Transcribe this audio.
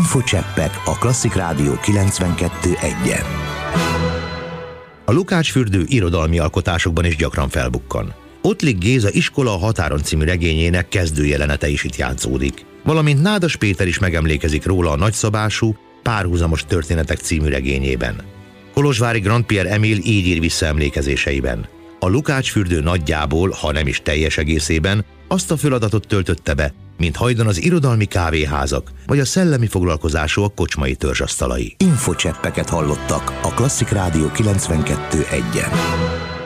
Infocseppek a Klasszik Rádió 92.1-en. A Lukács-fürdő irodalmi alkotásokban is gyakran felbukkan. Ottlik Géza Iskola a határon című regényének kezdőjelenete is itt játszódik. Valamint Nádas Péter is megemlékezik róla a nagyszabású Párhuzamos történetek című regényében. Kolozsvári Grandpierre Emil így ír vissza emlékezéseiben. A Lukács-fürdő nagyjából, ha nem is teljes egészében, azt a feladatot töltötte be, mint hajdan az irodalmi kávéházak, vagy a szellemi foglalkozásúak kocsmai törzsasztalai. Infocseppeket hallottak a Klasszik Rádió 92.1-en.